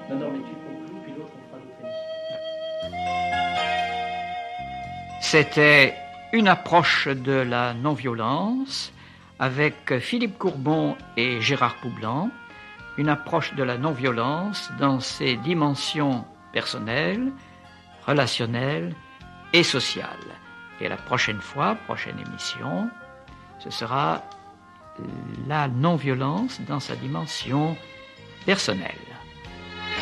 Non, mais tu conclus, puis l'autre, on fera l'autre émission. C'était une approche de la non-violence avec Philippe Courbon et Gérard Poublan, une approche de la non-violence dans ses dimensions personnelles, relationnelles et sociales. Et la prochaine fois, prochaine émission, ce sera la non-violence dans sa dimension personnelle.